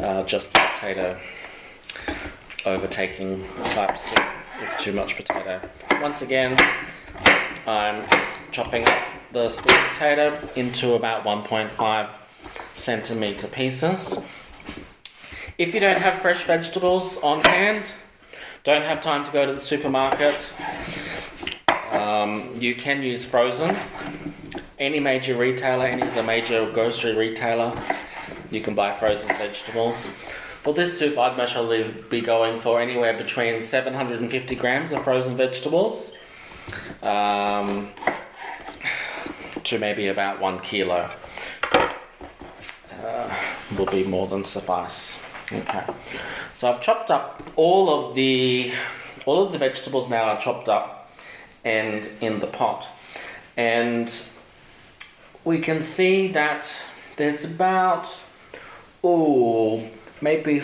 just a potato overtaking type soup with too much potato. Once again, I'm chopping up the sweet potato into about 1.5 centimetre pieces. If you don't have fresh vegetables on hand, don't have time to go to the supermarket, you can use frozen. Any major retailer, any of the major grocery retailer, you can buy frozen vegetables. For this soup, I'd most probably be going for anywhere between 750 grams of frozen vegetables to maybe about 1 kilo. Will be more than suffice. Okay, so I've chopped up all of the vegetables now are chopped up and in the pot, and we can see that there's about maybe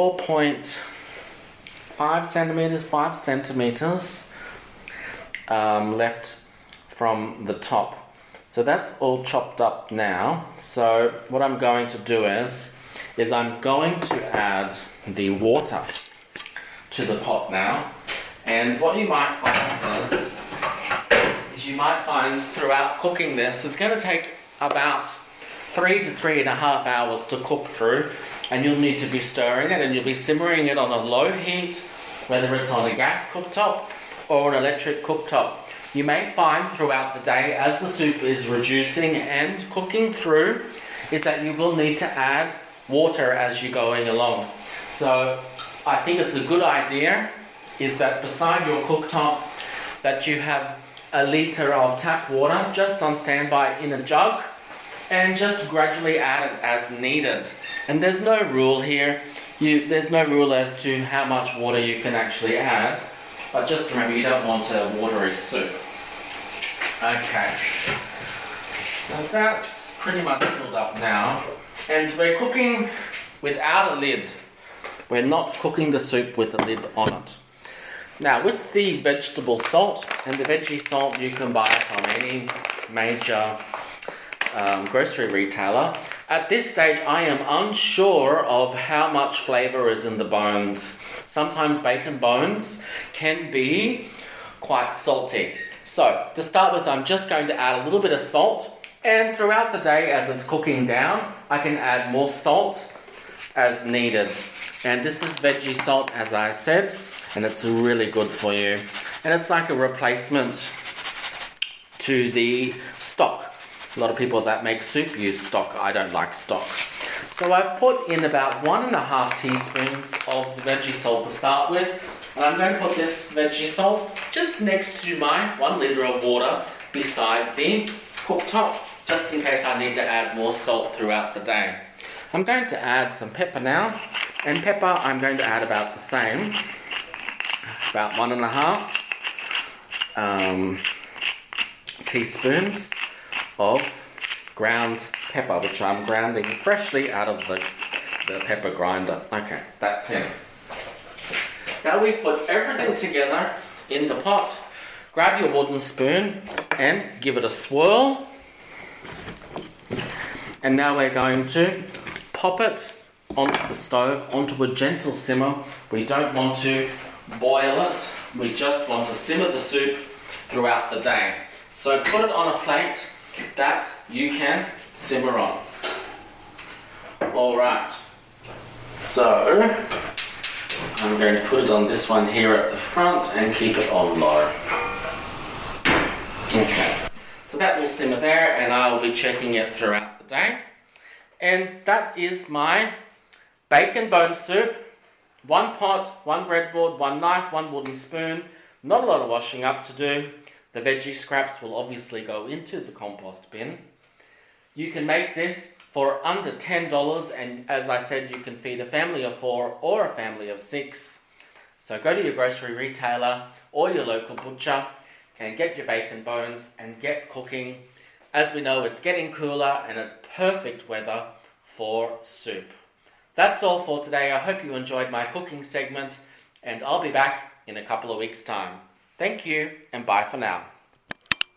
4.5 centimeters, 5 centimeters left from the top. So that's all chopped up now. So what I'm going to do is I'm going to add the water to the pot now. And what you might find is you might find throughout cooking this, it's going to take about 3 to 3.5 hours to cook through, and you'll need to be stirring it, and you'll be simmering it on a low heat, whether it's on a gas cooktop or an electric cooktop. You may find throughout the day, as the soup is reducing and cooking through, is that you will need to add water as you're going along. So I think it's a good idea is that beside your cooktop that you have a litre of tap water just on standby in a jug, and just gradually add it as needed. And there's no rule here. There's no rule as to how much water you can actually add, but just remember you don't want a watery soup. Okay, so that's pretty much filled up now, and we're cooking without a lid. We're not cooking the soup with a lid on it. Now, with the vegetable salt, and the veggie salt you can buy from any major grocery retailer. At this stage, I am unsure of how much flavour is in the bones. Sometimes bacon bones can be quite salty. So, to start with, I'm just going to add a little bit of salt, and throughout the day as it's cooking down, I can add more salt as needed. And this is veggie salt, as I said, and it's really good for you. And it's like a replacement to the stock. A lot of people that make soup use stock. I don't like stock. So I've put in about 1.5 teaspoons of the veggie salt to start with. And I'm going to put this veggie salt just next to my 1 litre of water beside the cooktop, just in case I need to add more salt throughout the day. I'm going to add some pepper now. And pepper I'm going to add about the same. About 1.5 teaspoons of ground pepper, which I'm grounding freshly out of the pepper grinder. Okay, that's it. Now we've put everything together in the pot. Grab your wooden spoon and give it a swirl. And now we're going to pop it onto the stove, onto a gentle simmer. We don't want to boil it. We just want to simmer the soup throughout the day. So put it on a plate that you can simmer on. Alright, so I'm going to put it on this one here at the front and keep it on low. Okay, so that will simmer there, and I'll be checking it throughout the day. And that is my bacon bone soup. 1 pot, 1 breadboard, 1 knife, 1 wooden spoon. Not a lot of washing up to do. The veggie scraps will obviously go into the compost bin. You can make this for under $10, and as I said, you can feed a family of 4 or a family of 6. So go to your grocery retailer or your local butcher and get your bacon bones and get cooking. As we know, it's getting cooler and it's perfect weather for soup. That's all for today. I hope you enjoyed my cooking segment, and I'll be back in a couple of weeks' time. Thank you, and bye for now.